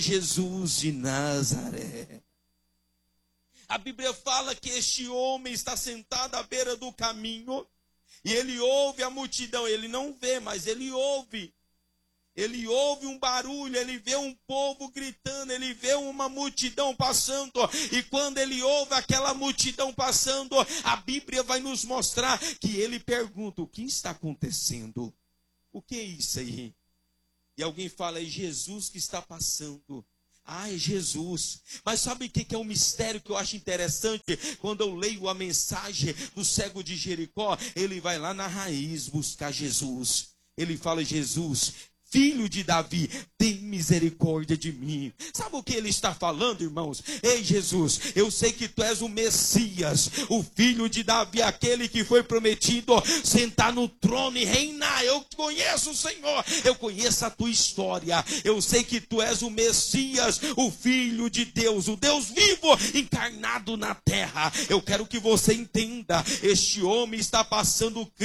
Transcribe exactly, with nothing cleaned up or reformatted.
Jesus de Nazaré. A Bíblia fala que este homem está sentado à beira do caminho e ele ouve a multidão. Ele não vê, mas ele ouve. Ele ouve um barulho, ele vê um povo gritando, ele vê uma multidão passando. E quando ele ouve aquela multidão passando, a Bíblia vai nos mostrar que ele pergunta: o que está acontecendo? O que é isso aí? E alguém fala: é Jesus que está passando. Ah, é Jesus. Mas sabe o que é um mistério que eu acho interessante? Quando eu leio a mensagem do cego de Jericó, ele vai lá na raiz buscar Jesus. Ele fala: Jesus, Filho de Davi, tem misericórdia de mim. Sabe o que ele está falando, irmãos? Ei, Jesus, eu sei que tu és o Messias, o Filho de Davi, aquele que foi prometido sentar no trono e reinar. Eu conheço o Senhor, eu conheço a tua história. Eu sei que tu és o Messias, o Filho de Deus, o Deus vivo encarnado na terra. Eu quero que você entenda, este homem está passando